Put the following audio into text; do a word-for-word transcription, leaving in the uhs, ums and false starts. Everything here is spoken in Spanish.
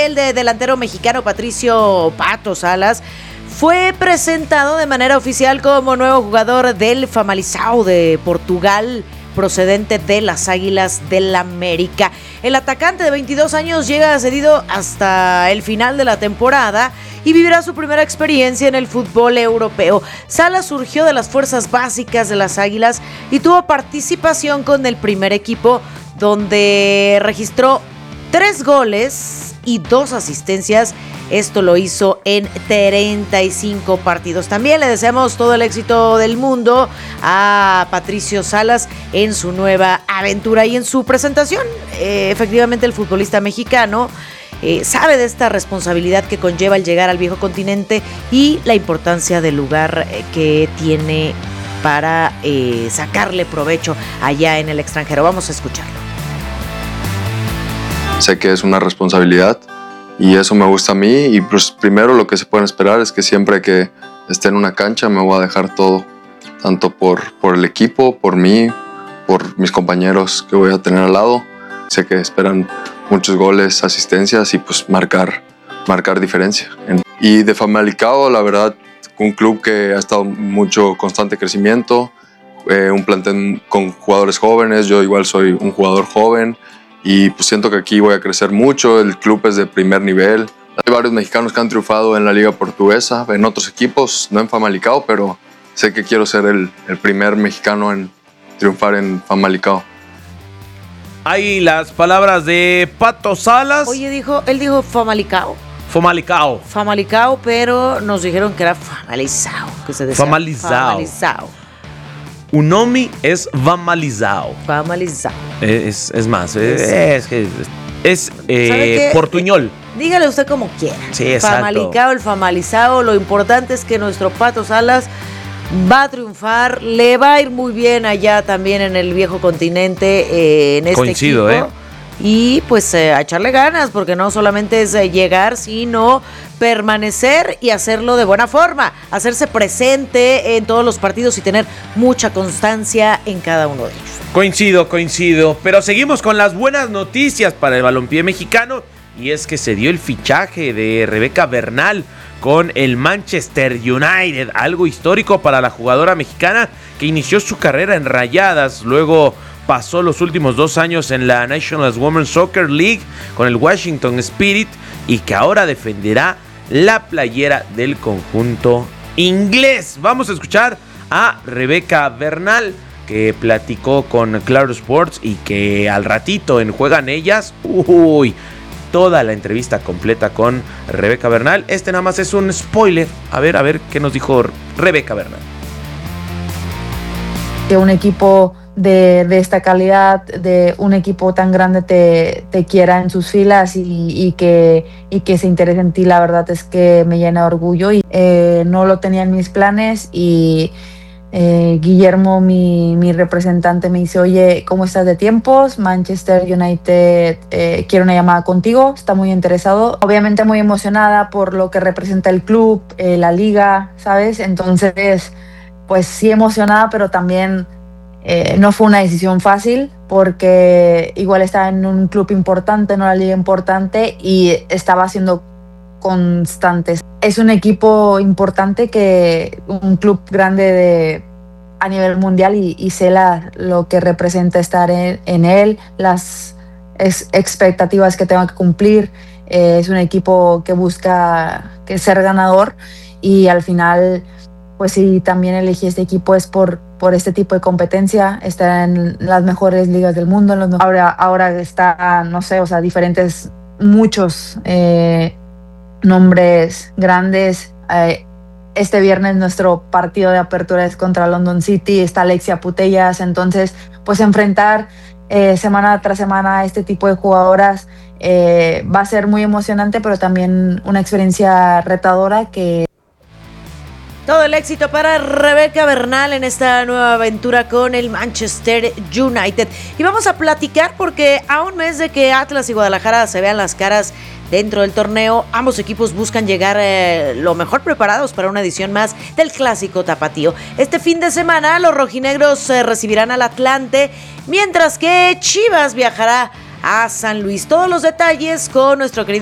del de delantero mexicano Patricio Pato Salas fue presentado de manera oficial como nuevo jugador del Famalicão de Portugal, procedente de las Águilas del América. El atacante de veintidós años llega cedido hasta el final de la temporada y vivirá su primera experiencia en el fútbol europeo. Salas surgió de las fuerzas básicas de las Águilas y tuvo participación con el primer equipo, donde registró tres goles y dos asistencias. Esto lo hizo en treinta y cinco partidos. También le deseamos todo el éxito del mundo a Patricio Salas en su nueva aventura y en su presentación. Eh, efectivamente, el futbolista mexicano eh, sabe de esta responsabilidad que conlleva el llegar al viejo continente y la importancia del lugar eh, que tiene para eh, sacarle provecho allá en el extranjero. Vamos a escucharlo. Sé que es una responsabilidad y eso me gusta a mí, y pues primero lo que se pueden esperar es que siempre que esté en una cancha me voy a dejar todo, tanto por, por el equipo, por mí, por mis compañeros que voy a tener al lado. Sé que esperan muchos goles, asistencias y pues marcar, marcar diferencia. Y de Famalicão, la verdad, un club que ha estado mucho constante crecimiento, eh, un plantel con jugadores jóvenes, yo igual soy un jugador joven. Y pues siento que aquí voy a crecer mucho, el club es de primer nivel. Hay varios mexicanos que han triunfado en la liga portuguesa, en otros equipos, no en Famalicão, pero sé que quiero ser el, el primer mexicano en triunfar en Famalicão. Ahí las palabras de Pato Salas. Oye, dijo, él dijo Famalicão. Famalicão. Famalicão, pero nos dijeron que era Famalicão, que se decía Famalicão. Famalicão. Un nome es Famalicão. Famalicão. Es, es más, es, es, es, es eh, portuñol. Dígale usted como quiera. Sí, exacto. Famalicão, el Famalicão. Lo importante es que nuestro Pato Salas va a triunfar, le va a ir muy bien allá también en el viejo continente, eh, en este Coincido, equipo. ¿eh? Y pues eh, a echarle ganas, porque no solamente es eh, llegar, sino permanecer y hacerlo de buena forma, hacerse presente en todos los partidos y tener mucha constancia en cada uno de ellos. Coincido, coincido, pero seguimos con las buenas noticias para el balompié mexicano, y es que se dio el fichaje de Rebeca Bernal con el Manchester United, algo histórico para la jugadora mexicana que inició su carrera en Rayadas, luego pasó los últimos dos años en la National Women's Soccer League con el Washington Spirit y que ahora defenderá la playera del conjunto inglés. Vamos a escuchar a Rebeca Bernal, que platicó con Claro Sports y que al ratito en Juegan Ellas, uy, toda la entrevista completa con Rebeca Bernal. Este nada más es un spoiler. A ver, a ver qué nos dijo Rebeca Bernal. Que un equipo de, de esta calidad, de un equipo tan grande te, te quiera en sus filas y, y, que, y que se interese en ti, la verdad es que me llena de orgullo. Y eh, no lo tenía en mis planes y eh, Guillermo, mi, mi representante, me dice: oye, ¿cómo estás de tiempos? Manchester United eh, quiere una llamada contigo, está muy interesado. Obviamente muy emocionada por lo que representa el club, eh, la liga, ¿sabes? Entonces, pues sí emocionada, pero también Eh, no fue una decisión fácil porque igual estaba en un club importante, en una liga importante y estaba siendo constante. Es un equipo importante, que un club grande de, a nivel mundial y, y sé la, lo que representa estar en, en él, las ex, expectativas que tengo que cumplir. Eh, es un equipo que busca que ser ganador y al final, pues sí, también elegí este equipo es por, por este tipo de competencia, está en las mejores ligas del mundo. En los, ahora, ahora está, no sé, o sea, diferentes, muchos eh, nombres grandes. Eh, este viernes nuestro partido de apertura es contra London City, está Alexia Putellas, entonces pues enfrentar eh, semana tras semana a este tipo de jugadoras eh, va a ser muy emocionante, pero también una experiencia retadora. Que todo el éxito para Rebeca Bernal en esta nueva aventura con el Manchester United. Y vamos a platicar porque a un mes de que Atlas y Guadalajara se vean las caras dentro del torneo, ambos equipos buscan llegar eh, lo mejor preparados para una edición más del Clásico Tapatío. Este fin de semana los rojinegros eh, recibirán al Atlante, mientras que Chivas viajará a San Luis. Todos los detalles con nuestro querido